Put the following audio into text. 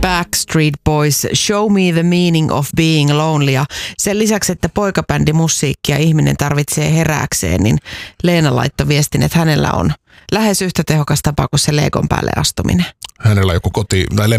Backstreet Boys, Show Me the Meaning of Being Lonely. Ja sen lisäksi, että poikabändi musiikkia ihminen tarvitsee herääkseen, niin Leena laittoi viestin, että hänellä on lähes yhtä tehokas tapa kuin se Legon päälle astuminen. Hänellä on joku